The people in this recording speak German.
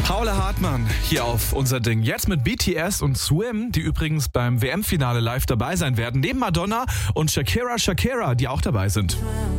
Paula Hartmann hier auf Unser Ding. Jetzt mit BTS und Swim, die übrigens beim WM-Finale live dabei sein werden. Neben Madonna und Shakira, die auch dabei sind.